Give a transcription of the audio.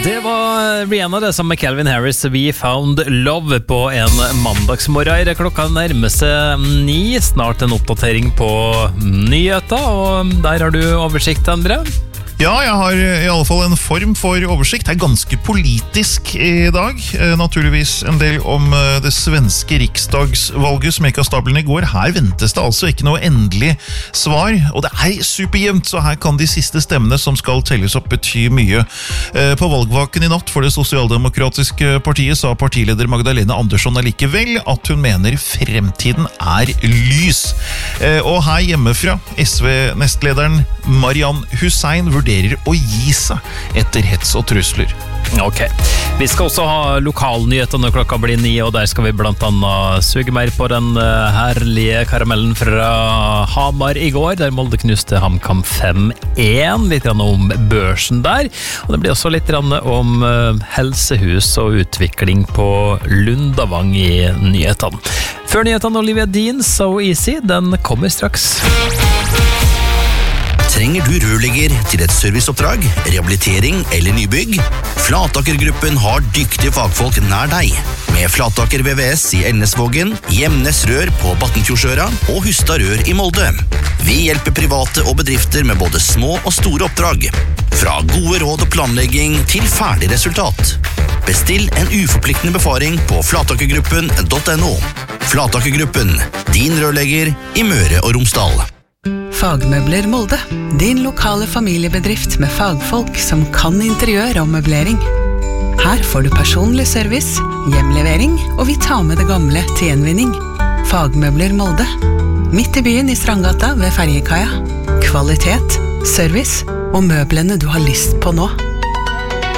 Det var Rihanna det som med Calvin Harris We Found Love på en mandagsmorgen. Klokka nærmer seg 9, snart en oppdatering på nyheter, og der har du oversikt, André. Ja, jeg har i alle fall en form for oversikt. Det ganske politisk i dag. Naturligvis en del om det svenske riksdagsvalget som gikk av stabelen i går. Her ventes det altså ikke noe endelig svar, og det superjevnt, så her kan de siste stemmene som skal telles opp bety mye. På valgvaken i natt for det sosialdemokratiske partiet sa partileder Magdalena Andersson allikevel at hun mener fremtiden lys. Og her hjemmefra, SV-nestlederen Marian Hussein vurderer å gi seg etter hets og trusler. Ok, vi skal også ha lokalnyheter når klokka blir 9, og der skal vi blant annet suge mer på den herlige karamellen fra Hamar i går, der Molde knuste HamKam 5-1, litt om børsen der, og det blir også litt om helsehus og utvikling på Lundavang i nyhetene. Før nyhetene, Olivia Dean, So Easy, den kommer straks. Trenger du rørlegger til et serviceoppdrag, rehabilitering eller nybygg? Flataker-gruppen har dyktige fagfolk nær deg. Med Flataker VVS i Elnesvågen, Gjemnes Rør på Battenfjordsøra og Hustad Rør i Molde. Vi hjelper private og bedrifter med både små og store oppdrag. Fra gode råd og planlegging til ferdig resultat. Bestill en uforpliktende befaring på flatakergruppen.no. Flatakergruppen, din rørlegger i Møre og Romsdal. Fagmøbler Molde, din lokale familiebedrift med fagfolk som kan interiør og møblering. Her får du personlig service, hjemlevering, og vi tar med det gamle til gjenvinning. Fagmøbler Molde, midt i byen i Strandgata ved Ferjekaia. Kvalitet, service og møblene du har lyst på nå.